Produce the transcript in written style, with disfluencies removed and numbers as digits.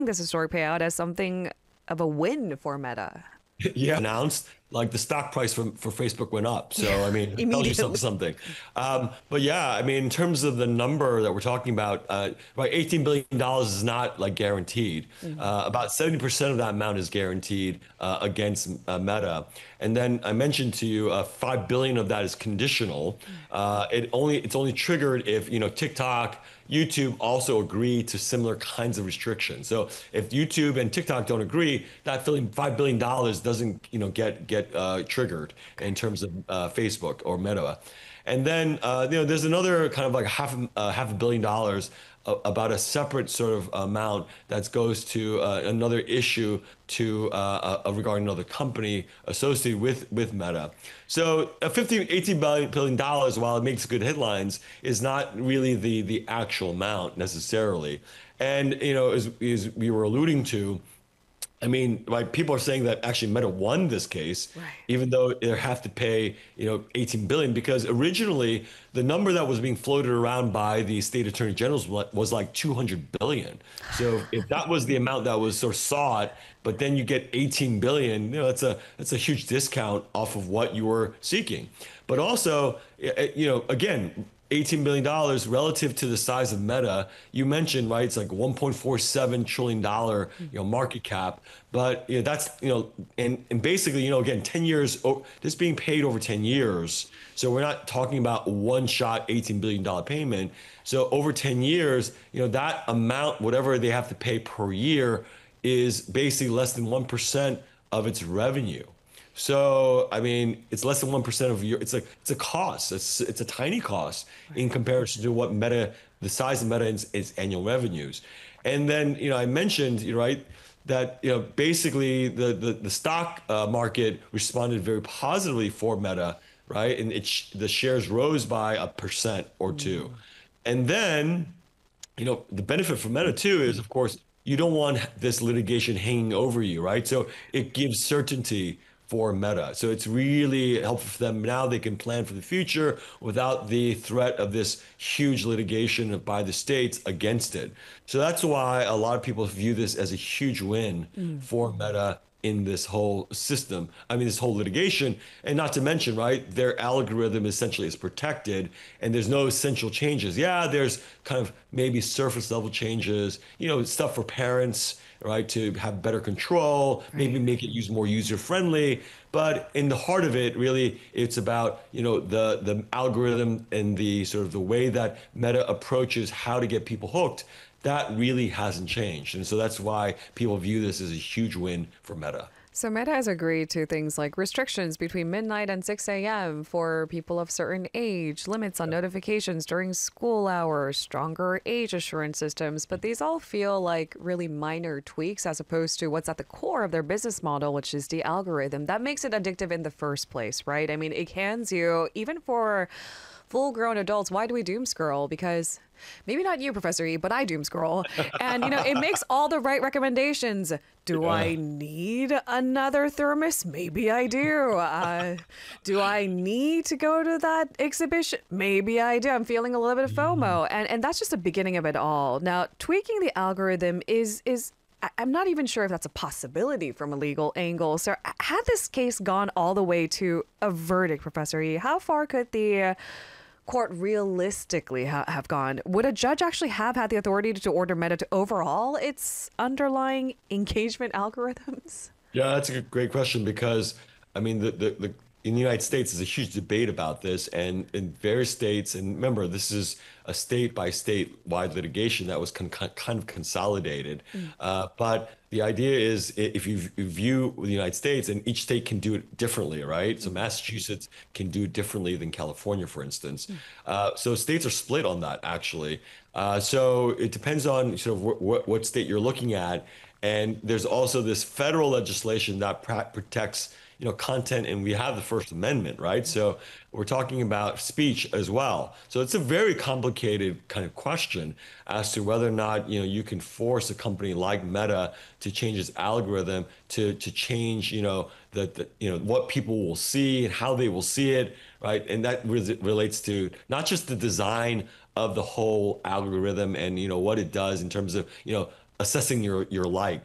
this historic payout as something of a win for Meta. Yeah, announced like the stock price for Facebook went up. So I mean, it tells you Immediately. something. But yeah, I mean, in terms of the number that we're talking about, right, $18 billion is not like guaranteed. Mhm. About 70% of that amount is guaranteed against Meta, and then I mentioned to you, 5 billion of that is conditional. It's only triggered if TikTok, YouTube also agree to similar kinds of restrictions. So if YouTube and TikTok don't agree, that $5 billion doesn't get triggered in terms of Facebook or Meta. And then there's another kind of like half a billion dollars about a separate sort of amount that goes to another issue regarding another company associated with Meta. So 18 billion dollars, while it makes good headlines, is not really the actual amount necessarily. And as we were alluding to, I mean, like people are saying that actually Meta won this case, Right. even though they have to pay, 18 billion, because originally the number that was being floated around by the state attorney generals was like 200 billion. So if that was the amount that was sort of sought, but then you get 18 billion, that's a huge discount off of what you were seeking. But also, again, $18 billion relative to the size of Meta. You mentioned, right, it's like $1.47 trillion, market cap. But that's, and basically, again, 10 years, this being paid over 10 years. So we're not talking about one shot $18 billion payment. So over 10 years, that amount, whatever they have to pay per year, is basically less than 1% of its revenue. So, I mean, it's less than 1% of your, it's a cost. It's a tiny cost in comparison to what the size of Meta is annual revenues. And then, I mentioned, right, that, basically the stock market responded very positively for Meta, right? And the shares rose by 1% or two. Mm. And then, the benefit for Meta too is, of course, you don't want this litigation hanging over you, right? So it gives certainty for Meta. So it's really helpful for them. Now they can plan for the future without the threat of this huge litigation by the states against it. So that's why a lot of people view this as a huge win Mm. for Meta in this whole system. I mean, this whole litigation, and not to mention, right, their algorithm essentially is protected and there's no essential changes. Yeah, there's kind of maybe surface level changes, stuff for parents, right, to have better control, maybe Right. make it more user friendly. But in the heart of it, really, it's about, the algorithm and the sort of the way that Meta approaches how to get people hooked. That really hasn't changed. And so that's why people view this as a huge win for Meta. So Meta has agreed to things like restrictions between midnight and 6 a.m. for people of certain age, limits on notifications during school hours, stronger age assurance systems, but these all feel like really minor tweaks as opposed to what's at the core of their business model, which is the algorithm. That makes it addictive in the first place, right? I mean, it cans you, even for full grown adults. Why do we doom scroll? Because maybe not you, Professor E, but I doom scroll. And, it makes all the right recommendations. Do Yeah. I need another thermos? Maybe I do. Do I need to go to that exhibition? Maybe I do. I'm feeling a little bit of FOMO. And that's just the beginning of it all. Now, tweaking the algorithm is I'm not even sure if that's a possibility from a legal angle. So, had this case gone all the way to a verdict, Professor E, how far could the court realistically have gone? Would a judge actually have had the authority to order Meta to overhaul its underlying engagement algorithms? Yeah, that's a great question because I mean the in the United States there's a huge debate about this, and in various states, and remember this is a state by state wide litigation that was kind of consolidated. Mm. But the idea is if you view the United States, and each state can do it differently, right? So Mm. Massachusetts can do it differently than California, for instance. Mm. So states are split on that actually. So it depends on sort of what state you're looking at. And there's also this federal legislation that protects, content, and we have the First Amendment, right? So we're talking about speech as well. So it's a very complicated kind of question as to whether or not, you can force a company like Meta to change its algorithm to change, what people will see and how they will see it, right? And that relates to not just the design of the whole algorithm and what it does in terms of assessing your likes.